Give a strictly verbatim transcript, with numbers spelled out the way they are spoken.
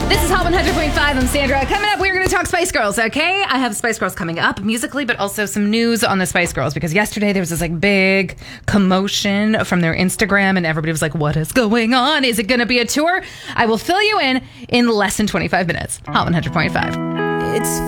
This is Hot one hundred point five. I'm Sandra. Coming up, we're going to talk Spice Girls, okay? I have Spice Girls coming up musically, but also some news on the Spice Girls because yesterday there was this like big commotion from their Instagram and everybody was like, what is going on? Is it going to be a tour? I will fill you in in less than twenty-five minutes. Hot one hundred point five. It's